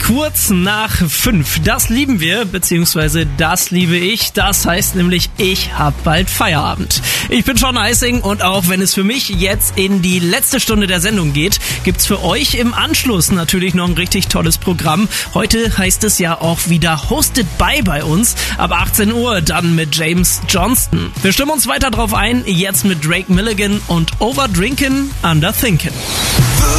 Kurz nach 5. Das lieben wir, beziehungsweise das liebe ich. Das heißt nämlich, ich hab bald Feierabend. Ich bin Sean Eising und auch wenn es für mich jetzt in die letzte Stunde der Sendung geht, gibt's für euch im Anschluss natürlich noch ein richtig tolles Programm. Heute heißt es ja auch wieder Hosted bei uns. Ab 18 Uhr dann mit James Johnston. Wir stimmen uns weiter drauf ein, jetzt mit Drake Milligan und Overdrinkin' Underthinkin'.